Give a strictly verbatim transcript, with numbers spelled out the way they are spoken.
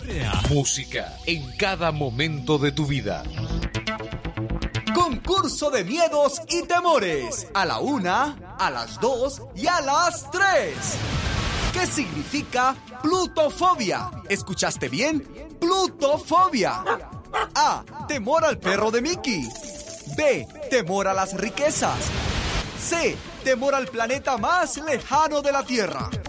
Música en cada momento de tu vida. Concurso de miedos y temores. A la una, a las dos y a las tres. ¿Qué significa plutofobia? ¿Escuchaste bien? Plutofobia. A. Temor al perro de Mickey. B. Temor a las riquezas. C. Temor al planeta más lejano de la Tierra.